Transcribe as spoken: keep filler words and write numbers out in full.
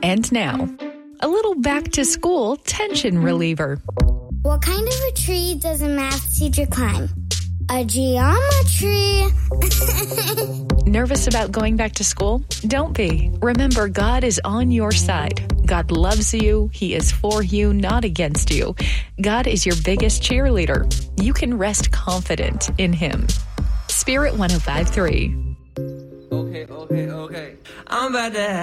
And now, a little back-to-school tension reliever. What kind of a tree does a math teacher climb? A geometry. Nervous about going back to school? Don't be. Remember, God is on your side. God loves you. He is for you, not against you. God is your biggest cheerleader. You can rest confident in Him. Spirit one oh five point three. Okay, okay, okay. I'm about to have